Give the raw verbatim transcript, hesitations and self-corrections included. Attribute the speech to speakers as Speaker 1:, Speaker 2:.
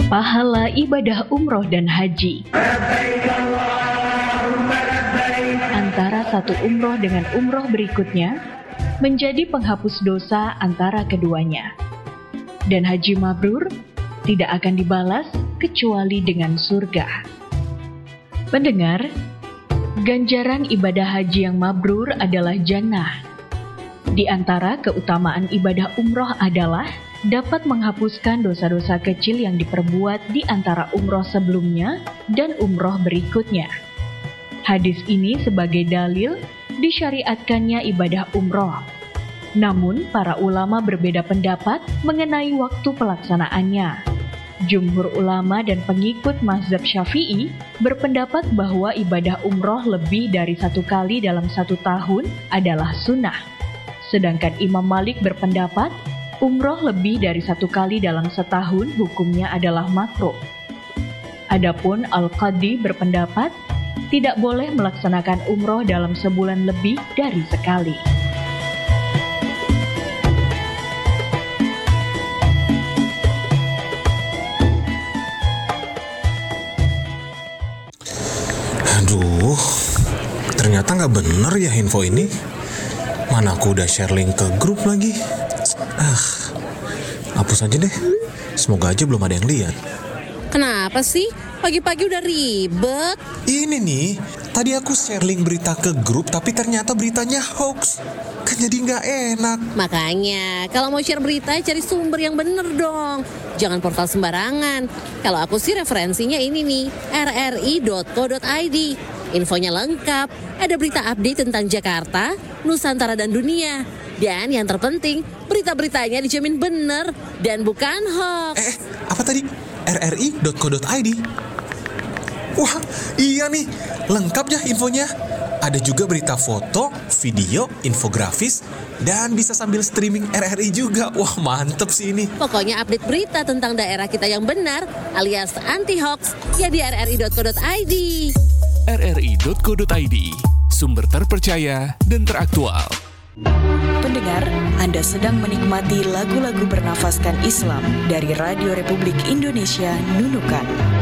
Speaker 1: pahala ibadah umroh dan haji. Antara satu umroh dengan umroh berikutnya menjadi penghapus dosa antara keduanya. Dan haji mabrur tidak akan dibalas kecuali dengan surga. Pendengar, ganjaran ibadah haji yang mabrur adalah jannah. Di antara keutamaan ibadah umroh adalah dapat menghapuskan dosa-dosa kecil yang diperbuat di antara umroh sebelumnya dan umroh berikutnya. Hadis ini sebagai dalil disyariatkannya ibadah umroh. Namun, para ulama berbeda pendapat mengenai waktu pelaksanaannya. Jumhur ulama dan pengikut mazhab Syafi'i berpendapat bahwa ibadah umroh lebih dari satu kali dalam satu tahun adalah sunnah. Sedangkan Imam Malik berpendapat umroh lebih dari satu kali dalam setahun hukumnya adalah makruh. Adapun Al-Qadhi berpendapat tidak boleh melaksanakan umroh dalam sebulan lebih dari sekali.
Speaker 2: Aduh, ternyata nggak bener ya info ini. Mana aku udah share link ke grup lagi. Ah, hapus aja deh. Semoga aja belum ada yang lihat.
Speaker 3: Kenapa sih? Pagi-pagi udah ribet.
Speaker 2: Ini nih, tadi aku share link berita ke grup tapi ternyata beritanya hoax. Kan jadi nggak enak.
Speaker 3: Makanya, kalau mau share berita cari sumber yang bener dong. Jangan portal sembarangan. Kalau aku sih referensinya ini nih, r r i dot co dot i d. Infonya lengkap, ada berita update tentang Jakarta, Nusantara dan dunia. Dan yang terpenting, berita-beritanya dijamin bener dan bukan hoax.
Speaker 2: Eh, apa tadi? r r i dot co dot i d. Wah, iya nih, lengkap ya infonya. Ada juga berita foto, video, infografis, dan bisa sambil streaming R R I juga. Wah, mantep sih ini.
Speaker 3: Pokoknya update berita tentang daerah kita yang benar alias anti-hoax ya di r r i dot co dot i d.
Speaker 4: r r i dot co dot i d, sumber terpercaya dan teraktual.
Speaker 5: Pendengar, Anda sedang menikmati lagu-lagu bernafaskan Islam dari Radio Republik Indonesia Nunukan.